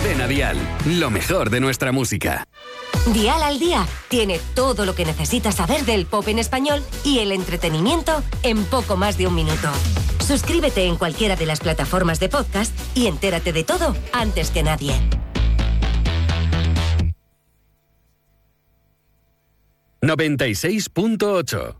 Cadena Dial, lo mejor de nuestra música. Dial al Día tiene todo lo que necesitas saber del pop en español y el entretenimiento en poco más de un minuto. Suscríbete en cualquiera de las plataformas de podcast y entérate de todo antes que nadie. ...96.8...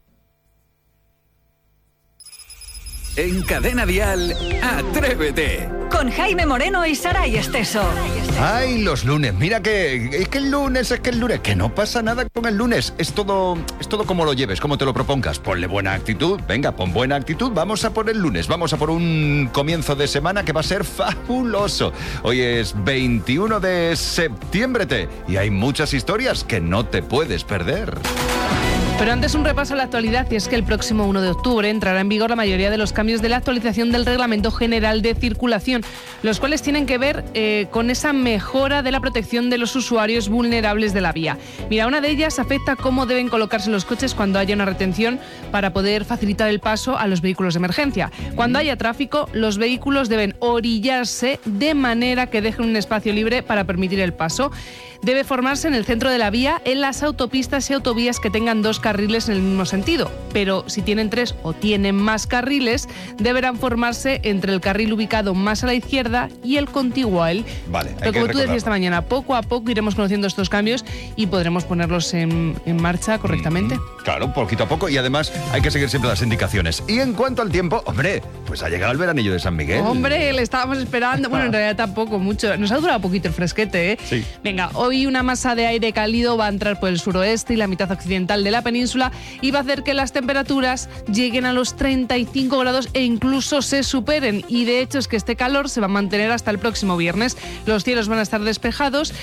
En Cadena Dial, Atrévete. Con Jaime Moreno y Saray Esteso. Ay, los lunes. Mira que el lunes. Que no pasa nada con el lunes. Es todo como lo lleves, como te lo propongas. Ponle buena actitud. Venga, pon buena actitud. Vamos a por el lunes. Vamos a por un comienzo de semana que va a ser fabuloso. Hoy es 21 de septiembre y hay muchas historias que no te puedes perder. Pero antes un repaso a la actualidad, y es que el próximo 1 de octubre entrará en vigor la mayoría de los cambios de la actualización del Reglamento General de Circulación, los cuales tienen que ver con esa mejora de la protección de los usuarios vulnerables de la vía. Mira, una de ellas afecta a cómo deben colocarse los coches cuando haya una retención para poder facilitar el paso a los vehículos de emergencia. Cuando haya tráfico, los vehículos deben orillarse de manera que dejen un espacio libre para permitir el paso. Debe formarse en el centro de la vía, en las autopistas y autovías que tengan 2 carriles en el mismo sentido. Pero si tienen 3 o tienen más carriles, deberán formarse entre el carril ubicado más a la izquierda y el contiguo a él. Vale, pero como tú decías esta mañana, poco a poco iremos conociendo estos cambios y podremos ponerlos en marcha correctamente. Claro, poquito a poco, y además hay que seguir siempre las indicaciones. Y en cuanto al tiempo, hombre, pues ha llegado el veranillo de San Miguel. Hombre, le estábamos esperando. Bueno, en realidad tampoco mucho. Nos ha durado poquito el fresquete, ¿eh? Sí. Venga, hoy una masa de aire cálido va a entrar por el suroeste y la mitad occidental de la península y va a hacer que las temperaturas lleguen a los 35 grados e incluso se superen. Y de hecho es que este calor se va a mantener hasta el próximo viernes. Los cielos van a estar despejados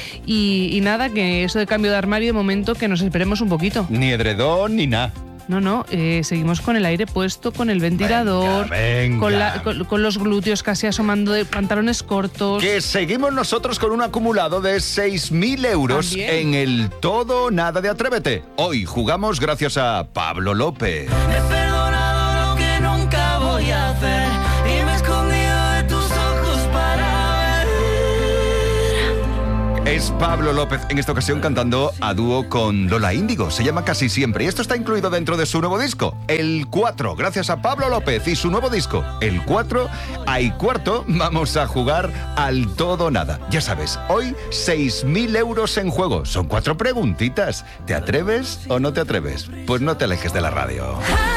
y nada, que eso de cambio de armario de momento que nos esperemos un poquito. Ni edredón ni nada. No, seguimos con el aire puesto, con el ventilador, venga. Con los glúteos casi asomando de pantalones cortos. Que seguimos nosotros con un acumulado de 6.000 euros en el todo o nada de Atrévete. Hoy jugamos gracias a Pablo López. He perdonado lo que nunca voy a hacer y me he escondido de tus ojos para ver. Es Pablo López, en esta ocasión cantando a dúo con Lola Índigo. Se llama Casi Siempre y esto está incluido dentro de su nuevo disco, El 4. Gracias a Pablo López y su nuevo disco, El 4, hay cuarto, vamos a jugar al todo o nada. Ya sabes, hoy 6.000 euros en juego. Son 4 preguntitas. ¿Te atreves o no te atreves? Pues no te alejes de la radio.